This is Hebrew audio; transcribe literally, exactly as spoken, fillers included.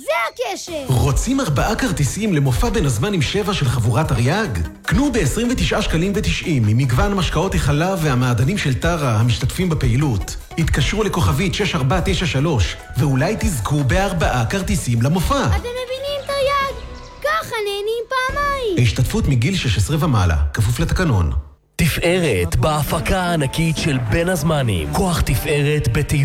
זה הקשר! רוצים ארבעה כרטיסים למופע בין הזמנים שבע של חבורת אריאג? קנו ב-עשרים ותשעה שקלים ותשעים ממגוון משקאות החלב והמעדנים של טרה המשתתפים בפעילות. התקשרו לכוכבית שש ארבע תשע שלוש ואולי תזכו בארבעה כרטיסים למופע. אתם מבינים תריאג? ככה נהנים פעמיים. השתתפות מגיל שש עשרה ומעלה, כפוף לתקנון. תפארת בהפקה הענקית של בין הזמנים. כוח תפארת בטבע.